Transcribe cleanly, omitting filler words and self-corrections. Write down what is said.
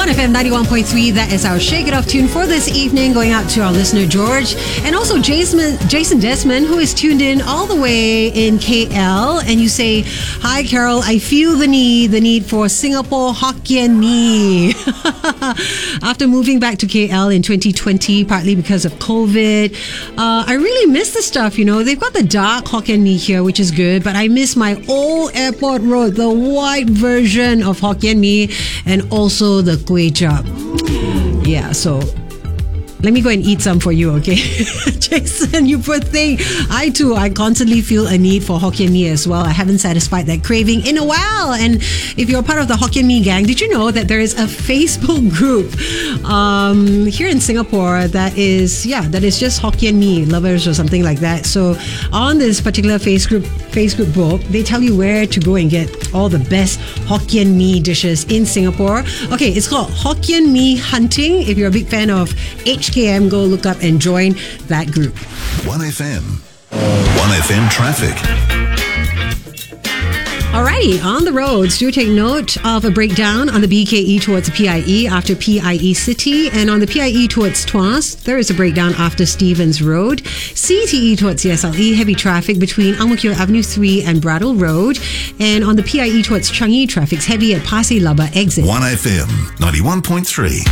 1FM 91.3, that is our Shake It Off tune for this evening, going out to our listener George and also Jason Desmond, who is tuned in all the way in KL. And you say, "Hi Carol, I feel the need for Singapore Hokkien Mee." After moving back to KL in 2020, partly because of COVID, I really miss the stuff, you know. They've got the dark Hokkien Mee here, which is good, but I miss my old Airport Road, the white version of Hokkien Mee, and also the Kway Chap. Yeah, so let me go and eat some for you, okay? Jason, you poor thing. I constantly feel a need for Hokkien Mee as well. I haven't satisfied that craving in a while. And if you're part of the Hokkien Mee gang, did you know that there is a Facebook group here in Singapore that is just Hokkien Mee lovers or something like that. So on this particular Facebook group, they tell you where to go and get all the best Hokkien Mee dishes in Singapore. Okay, it's called Hokkien Mee Hunting. If you're a big fan of HKM, go look up and join that group. 1FM traffic. Alrighty, on the roads, do take note of a breakdown on the BKE towards PIE after PIE City, and on the PIE towards Tuas, there is a breakdown after Stevens Road. CTE towards CSLE, heavy traffic between Ang Mo Kio Avenue 3 and Brattle Road, and on the PIE towards Changi, traffic's heavy at Pasir Laba exit. 1FM 91.3.